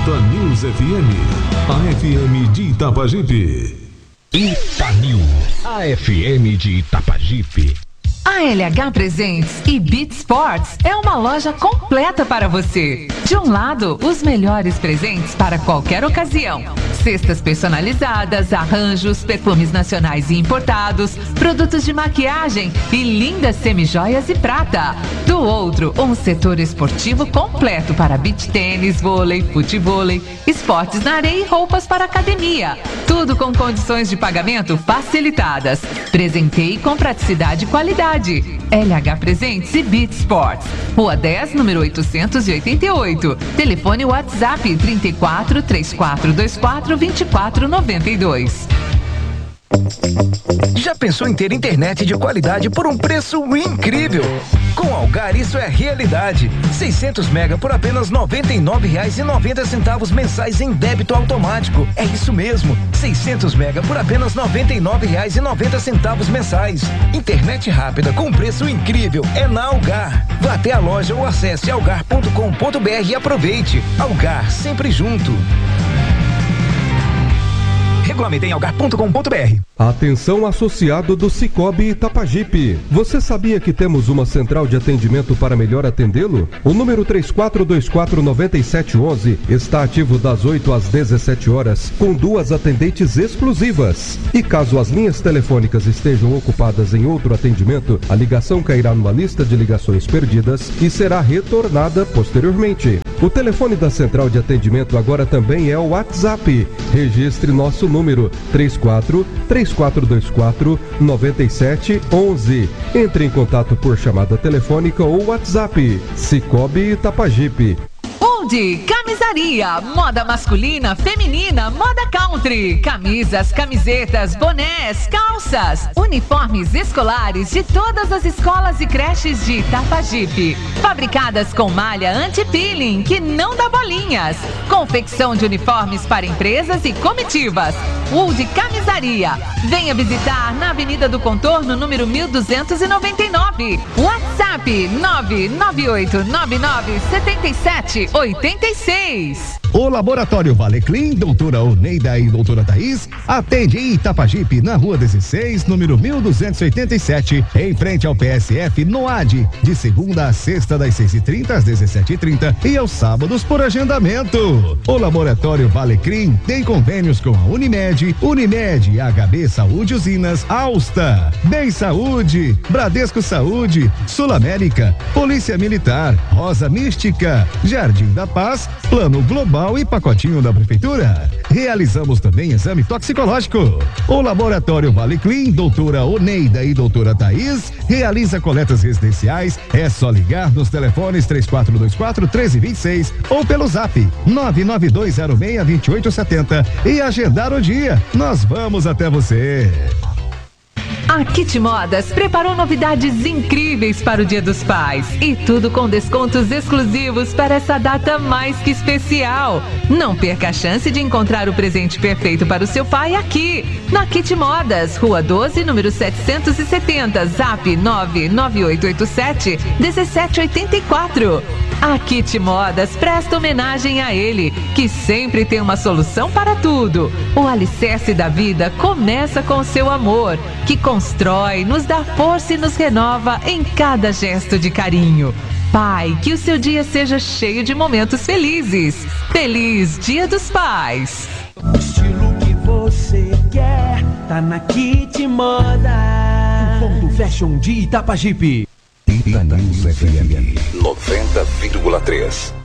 News FM, a FM de Itapajipe. News, a FM de Itapajipe. A LH Presentes e Beat Sports é uma loja completa para você. De um lado, os melhores presentes para qualquer ocasião. Cestas personalizadas, arranjos, perfumes nacionais e importados, produtos de maquiagem e lindas semijoias e prata. Do outro, um setor esportivo completo para beach tênis, vôlei, futevôlei, esportes na areia e roupas para academia. Tudo com condições de pagamento facilitadas. Presenteie com praticidade e qualidade. LH Presentes e Beat Sports. Rua 10, número 888. Telefone WhatsApp 34 3424 2492. Já pensou em ter internet de qualidade por um preço incrível? Com Algar isso é realidade. 600 mega por apenas R$ 99,90 mensais em débito automático. É isso mesmo, 600 mega por apenas R$ 99,90 mensais. Internet rápida com preço incrível é na Algar. Vá até a loja ou acesse algar.com.br e aproveite. Algar, sempre junto. Regulamento em algar.com.br. Atenção, associado do Cicobi Itapajipe. Você sabia que temos uma central de atendimento para melhor atendê-lo? O número 3424-9711 está ativo das 8 às 17 horas, com 2 atendentes exclusivas. E caso as linhas telefônicas estejam ocupadas em outro atendimento, a ligação cairá numa lista de ligações perdidas e será retornada posteriormente. O telefone da central de atendimento agora também é o WhatsApp. Registre nosso número 34-3424-9711. Entre em contato por chamada telefônica ou WhatsApp. Cicobi Itapajipe. Old Camisaria, moda masculina, feminina, moda country, camisas, camisetas, bonés, calças, uniformes escolares de todas as escolas e creches de Itapajipe, fabricadas com malha anti-peeling que não dá bolinhas, confecção de uniformes para empresas e comitivas. Old Camisaria, venha visitar na Avenida do Contorno, número 1299, WhatsApp 998997786. O Laboratório Valeclim, doutora Oneida e doutora Thaís, atende em Itapajipe, na rua 16, número 1287, em frente ao PSF, no AD, de segunda a sexta, das 6h30 às 17h30 e aos sábados por agendamento. O Laboratório Valeclim tem convênios com a Unimed, HB Saúde Usinas, Alsta, Bem Saúde, Bradesco Saúde, Sul América, Polícia Militar, Rosa Mística, Jardim da Paz, Plano Global e pacotinho da Prefeitura. Realizamos também exame toxicológico. O Laboratório Valeclim, doutora Oneida e doutora Thaís, realiza coletas residenciais. É só ligar nos telefones 3424-1326 ou pelo zap 99206-2870 e agendar o dia. Nós vamos até você. A Kit Modas preparou novidades incríveis para o Dia dos Pais e tudo com descontos exclusivos para essa data mais que especial. Não perca a chance de encontrar o presente perfeito para o seu pai aqui, na Kit Modas, Rua 12, número 770, zap 99887-1784. A Kit Modas presta homenagem a ele, que sempre tem uma solução para tudo. O alicerce da vida começa com o seu amor, que constrói, nos dá força e nos renova em cada gesto de carinho. Pai, que o seu dia seja cheio de momentos felizes. Feliz Dia dos Pais! O estilo que você quer tá na Kit Modas. O ponto fashion de Itapajipe. News FM 90,3.